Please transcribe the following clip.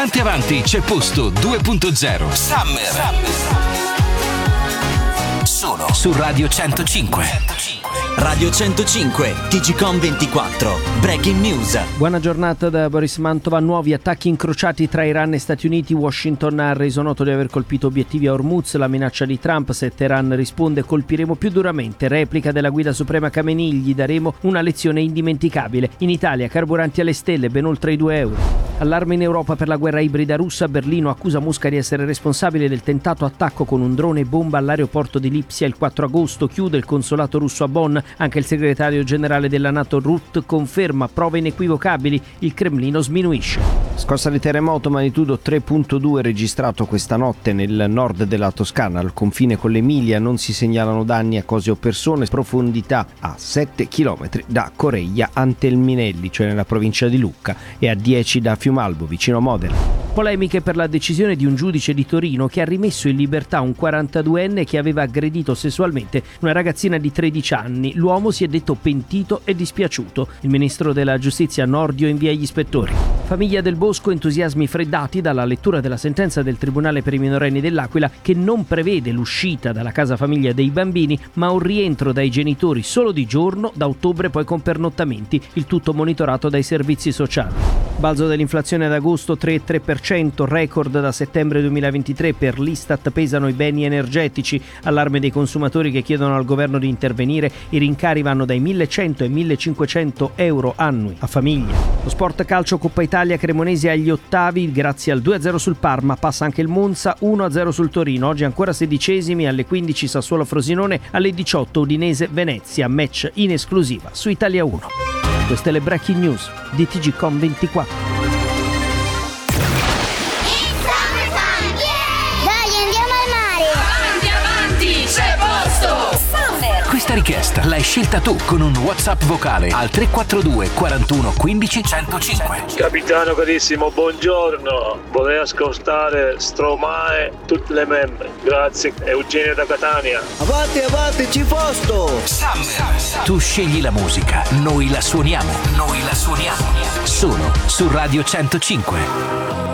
Avanti, c'è posto 2.0 Summer. Solo su Radio 105. Radio 105, TGcom 24, Breaking News. Buona giornata da Boris Mantova. Nuovi attacchi incrociati tra Iran e Stati Uniti. Washington ha reso noto di aver colpito obiettivi a Hormuz. La minaccia di Trump: se Teheran risponde colpiremo più duramente. Replica della guida suprema Khamenei: gli daremo una lezione indimenticabile. In Italia carburanti alle stelle, ben oltre i €2. Allarme in Europa per la guerra ibrida russa. Berlino accusa Mosca di essere responsabile del tentato attacco con un drone bomba all'aeroporto di Lipsia il 4 agosto. Chiude il consolato russo a Bonn. Anche il segretario generale della NATO Rutte conferma prove inequivocabili. Il Cremlino sminuisce. Scossa di terremoto magnitudo 3.2 registrato questa notte nel nord della Toscana, al confine con l'Emilia. Non si segnalano danni a cose o persone. Profondità a 7 km da Coreglia Antelminelli, cioè nella provincia di Lucca, e a 10 da Fiumalbo, vicino a Modena. Polemiche per la decisione di un giudice di Torino che ha rimesso in libertà un 42enne che aveva aggredito sessualmente una ragazzina di 13 anni. L'uomo si è detto pentito e dispiaciuto. Il ministro della giustizia Nordio invia gli ispettori. Famiglia del Bosco, entusiasmi freddati dalla lettura della sentenza del Tribunale per i minorenni dell'Aquila, che non prevede l'uscita dalla casa famiglia dei bambini, ma un rientro dai genitori solo di giorno, da ottobre poi con pernottamenti, il tutto monitorato dai servizi sociali. Balzo dell'inflazione ad agosto 3,3%, record da settembre 2023. Per l'Istat pesano i beni energetici. Allarme dei consumatori che chiedono al governo di intervenire. I rincari vanno dai 1.100 ai 1.500 euro annui a famiglia. Lo sport calcio, Coppa Italia, Cremonese agli ottavi grazie al 2-0 sul Parma. Passa anche il Monza, 1-0 sul Torino. Oggi ancora 16esimi, alle 15 Sassuolo Frosinone, alle 18 Udinese Venezia, match in esclusiva su Italia 1. Queste le breaking news di TGcom 24. Questa richiesta l'hai scelta tu con un WhatsApp vocale al 342 41 15 105. Capitano carissimo, buongiorno. Volevo ascoltare Stromae, tutte le membre. Grazie. Eugenio da Catania. Avanti, ci posto. Summer. Tu scegli la musica, noi la suoniamo. Solo su Radio 105.